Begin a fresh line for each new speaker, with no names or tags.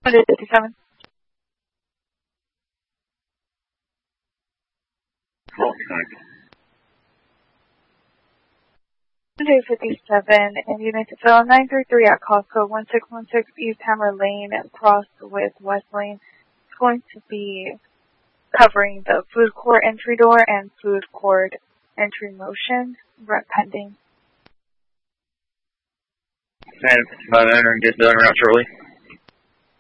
157. Monday 57 in unit to fill 933 at Costco 1616 East Hammer Lane crossed with West Lane. It's going to be covering the food court entry door and food court entry motion. Rep pending.
9 enter and get done around shortly.